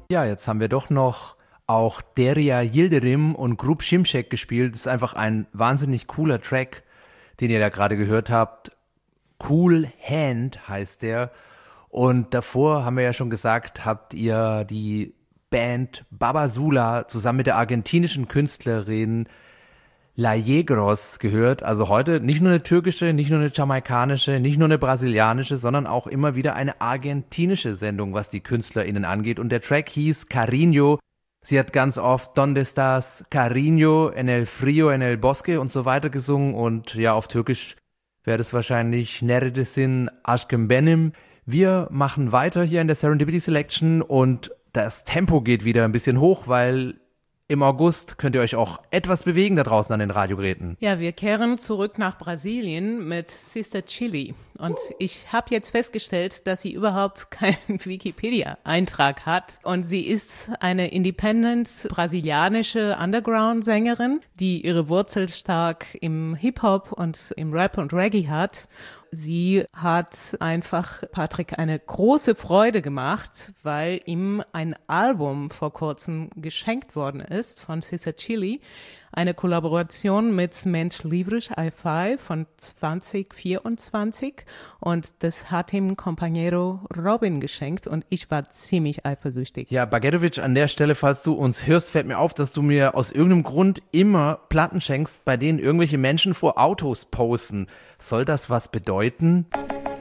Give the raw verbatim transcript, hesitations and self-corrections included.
Ja, jetzt haben wir doch noch auch Derya Yildirim und Grup Şimşek gespielt. Das ist einfach ein wahnsinnig cooler Track, den ihr da gerade gehört habt. Cool Hand heißt der. Und davor haben wir ja schon gesagt, habt ihr die Band Babasula zusammen mit der argentinischen Künstlerin La Yegros gehört. Also heute nicht nur eine türkische, nicht nur eine jamaikanische, nicht nur eine brasilianische, sondern auch immer wieder eine argentinische Sendung, was die KünstlerInnen angeht. Und der Track hieß Cariño. Sie hat ganz oft Donde estás, Cariño, en el frío, en el bosque und so weiter gesungen. Und ja, auf Türkisch wäre das wahrscheinlich Neredesin Aşkım benim. Wir machen weiter hier in der Serendipity Selection und das Tempo geht wieder ein bisschen hoch, weil im August könnt ihr euch auch etwas bewegen da draußen an den Radiogeräten. Ja, wir kehren zurück nach Brasilien mit Sister Chili. Und ich habe jetzt festgestellt, dass sie überhaupt keinen Wikipedia-Eintrag hat. Und sie ist eine independent brasilianische Underground-Sängerin, die ihre Wurzel stark im Hip-Hop und im Rap und Reggae hat. Sie hat einfach Patrick eine große Freude gemacht, weil ihm ein Album vor kurzem geschenkt worden ist von Sister Chili. Eine Kollaboration mit Mensch Livres I fünf von zwanzig vierundzwanzig und das hat ihm Compañero Robin geschenkt und ich war ziemlich eifersüchtig. Ja, Bagetovic, an der Stelle, falls du uns hörst, fällt mir auf, dass du mir aus irgendeinem Grund immer Platten schenkst, bei denen irgendwelche Menschen vor Autos posen. Soll das was bedeuten?